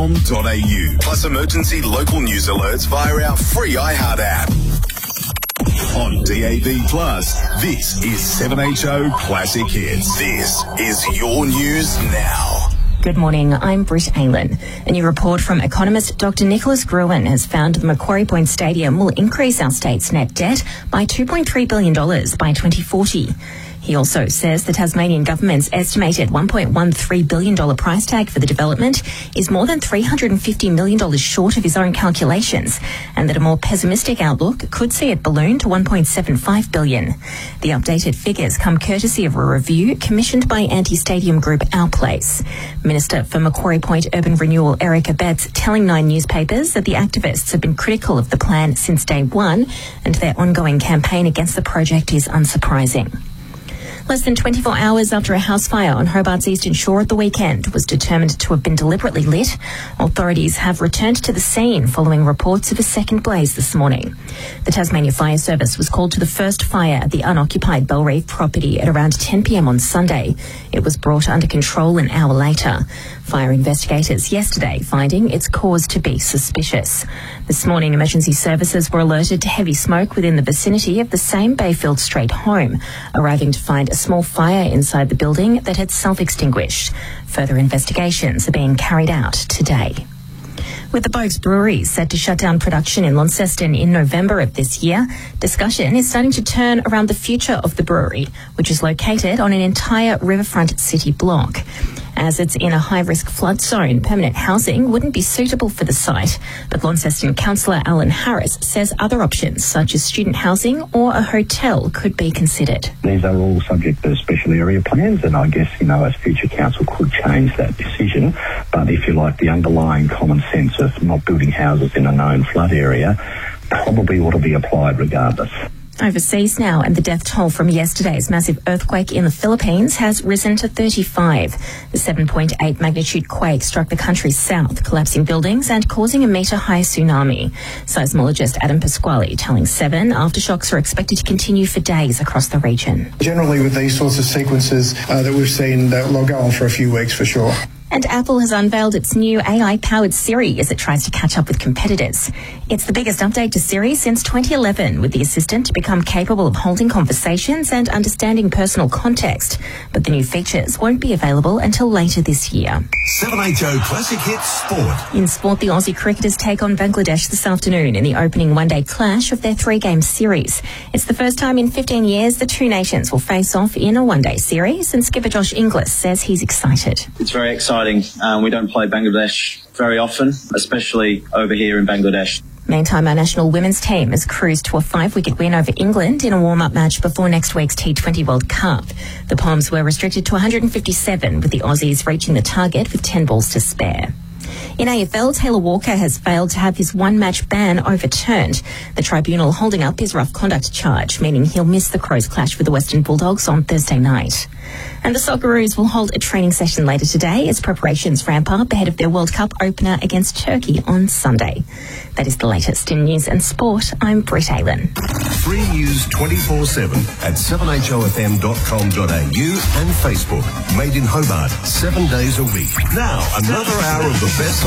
7acho.com.au. Plus emergency local news alerts via our free iHeart app. On DAB+, this is 7HO Classic Hits. This is your news now. Good morning, I'm Britt Aylan. A new report from economist Dr. Nicholas Gruen has found the Macquarie Point Stadium will increase our state's net debt by $2.3 billion by 2040. He also says the Tasmanian government's estimated $1.13 billion price tag for the development is more than $350 million short of his own calculations, and that a more pessimistic outlook could see it balloon to $1.75 billion. The updated figures come courtesy of a review commissioned by anti-stadium group Our Place. Minister for Macquarie Point Urban Renewal Erica Betts telling Nine newspapers that the activists have been critical of the plan since day one, and their ongoing campaign against the project is unsurprising. Less than 24 hours after a house fire on Hobart's eastern shore at the weekend was determined to have been deliberately lit, authorities have returned to the scene following reports of a second blaze this morning. The Tasmania Fire Service was called to the first fire at the unoccupied Bellreef property at around 10 p.m. on Sunday. It was brought under control an hour later. Fire investigators yesterday finding its cause to be suspicious. This morning, emergency services were alerted to heavy smoke within the vicinity of the same Bayfield Street home, arriving to find a small fire inside the building that had self-extinguished. Further investigations are being carried out today. With the Boag's Brewery set to shut down production in Launceston in November of this year, discussion is starting to turn around the future of the brewery, which is located on an entire riverfront city block. As it's in a high-risk flood zone, permanent housing wouldn't be suitable for the site, but Launceston councillor Alan Harris says other options, such as student housing or a hotel, could be considered. These are all subject to special area plans, and I guess, as future council could change that decision, but if you like, the underlying common sense of not building houses in a known flood area probably ought to be applied regardless. Overseas now, and the death toll from yesterday's massive earthquake in the Philippines has risen to 35. The 7.8 magnitude quake struck the country's south, collapsing buildings and causing a metre-high tsunami. Seismologist Adam Pasquale telling 7 aftershocks are expected to continue for days across the region. Generally, with these sorts of sequences that we've seen, they'll go on for a few weeks for sure. And Apple has unveiled its new AI-powered Siri as it tries to catch up with competitors. It's the biggest update to Siri since 2011, with the assistant to become capable of holding conversations and understanding personal context. But the new features won't be available until later this year. 7HO Classic Hits Sport. In sport, the Aussie cricketers take on Bangladesh this afternoon in the opening one-day clash of their 3-game series. It's the first time in 15 years the two nations will face off in a one-day series, and skipper Josh Inglis says he's excited. It's very exciting. We don't play Bangladesh very often, especially over here in Bangladesh. Meantime, our national women's team has cruised to a 5-wicket win over England in a warm-up match before next week's T20 World Cup. The Poms were restricted to 157, with the Aussies reaching the target with 10 balls to spare. In AFL, Taylor Walker has failed to have his one-match ban overturned, the tribunal holding up his rough conduct charge, meaning he'll miss the Crows' clash with the Western Bulldogs on Thursday night. And the Socceroos will hold a training session later today as preparations ramp up ahead of their World Cup opener against Turkey on Sunday. That is the latest in news and sport. I'm Britt Aylan. Free news 24/7 at 7hofm.com.au and Facebook. Made in Hobart 7 days a week. Now, another hour of the best